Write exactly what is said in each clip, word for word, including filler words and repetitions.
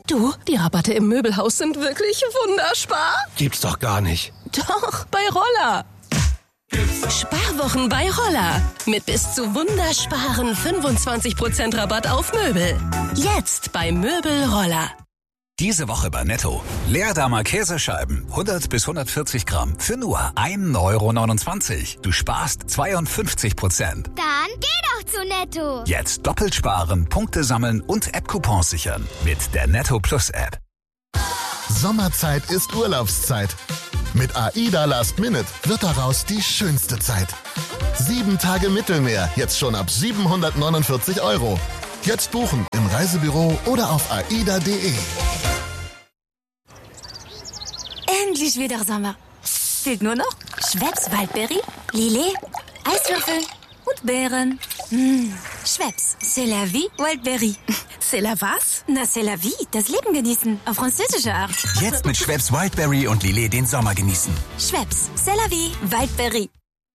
Du, die Rabatte im Möbelhaus sind wirklich wunderspar. Gibt's doch gar nicht. Doch, bei Roller. Sparwochen bei Roller. Mit bis zu wundersparen fünfundzwanzig Prozent Rabatt auf Möbel. Jetzt bei Möbel Roller. Diese Woche bei Netto. Leerdammer Käsescheiben, hundert bis hundertvierzig Gramm, für nur ein Euro neunundzwanzig. Du sparst zweiundfünfzig Prozent. Dann geh doch zu Netto. Jetzt doppelt sparen, Punkte sammeln und App-Coupons sichern. Mit der Netto Plus App. Sommerzeit ist Urlaubszeit. Mit AIDA Last Minute wird daraus die schönste Zeit. Sieben Tage Mittelmeer, jetzt schon ab siebenhundertneunundvierzig Euro. Jetzt buchen im Reisebüro oder auf aida punkt de. Endlich wieder Sommer. Fehlt nur noch Schweppes Waldberry, Lillet, Eiswürfel und Beeren. Mmh, Schweppes, c'est la vie Waldberry. C'est la was? Na, c'est la vie, das Leben genießen, auf französische Art. Jetzt mit Schweppes Wildberry und Lillet den Sommer genießen. Schweppes, c'est la vie Waldberry.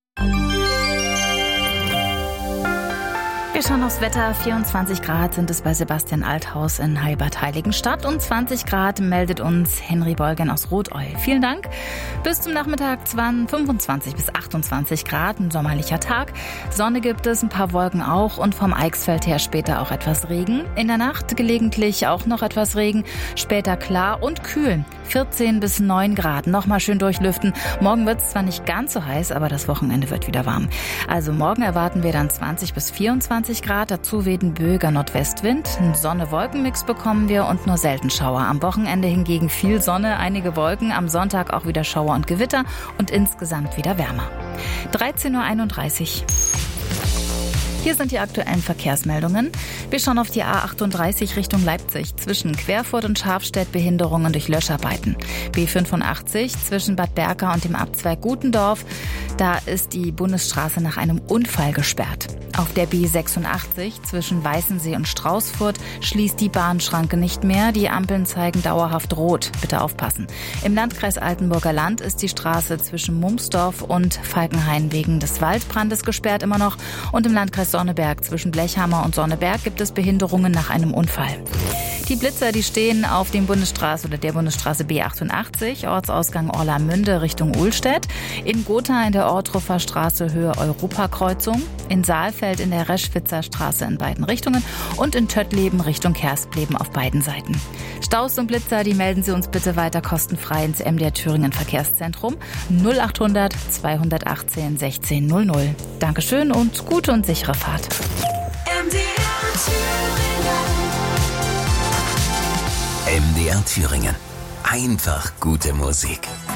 Wir schauen aufs Wetter. vierundzwanzig Grad sind es bei Sebastian Althaus in Heilbad-Heiligenstadt und zwanzig Grad meldet uns Henry Bolgen aus Rotheu. Vielen Dank. Bis zum Nachmittag waren fünfundzwanzig bis achtundzwanzig Grad, ein sommerlicher Tag. Sonne gibt es, ein paar Wolken auch und vom Eichsfeld her später auch etwas Regen. In der Nacht gelegentlich auch noch etwas Regen, später klar und kühl. vierzehn bis neun Grad, nochmal schön durchlüften. Morgen wird es zwar nicht ganz so heiß, aber das Wochenende wird wieder warm. Also morgen erwarten wir dann zwanzig bis vierundzwanzig Grad, dazu weht ein böiger Nordwestwind. Ein Sonne-Wolken-Mix bekommen wir und nur selten Schauer. Am Wochenende hingegen viel Sonne, einige Wolken, am Sonntag auch wieder Schauer und Gewitter und insgesamt wieder wärmer. dreizehn Uhr einunddreißig. Hier sind die aktuellen Verkehrsmeldungen. Wir schauen auf die A achtunddreißig Richtung Leipzig. Zwischen Querfurt und Scharfstedt Behinderungen durch Löscharbeiten. B fünfundachtzig zwischen Bad Berka und dem Abzweig Gutendorf. Da ist die Bundesstraße nach einem Unfall gesperrt. Auf der B sechsundachtzig zwischen Weißensee und Straußfurt schließt die Bahnschranke nicht mehr. Die Ampeln zeigen dauerhaft rot. Bitte aufpassen. Im Landkreis Altenburger Land ist die Straße zwischen Mumsdorf und Falkenhain wegen des Waldbrandes gesperrt immer noch. Und im Landkreis Sonneberg zwischen Blechhammer und Sonneberg gibt es Behinderungen nach einem Unfall. Die Blitzer, die stehen auf dem Bundesstraße oder der Bundesstraße B achtundachtzig, Ortsausgang Orlamünde Richtung Uhlstedt, in Gotha in der Ortruffer Straße Höhe Europakreuzung, in Saalfeld in der Reschwitzer Straße in beiden Richtungen und in Töttleben Richtung Kerstleben auf beiden Seiten. Staus und Blitzer, die melden Sie uns bitte weiter kostenfrei ins M D R Thüringen Verkehrszentrum null achthundert zweihundertachtzehn sechzehn null null. Dankeschön und gute und sichere Fahrt. M D R Thüringen. M D R Thüringen. Einfach gute Musik.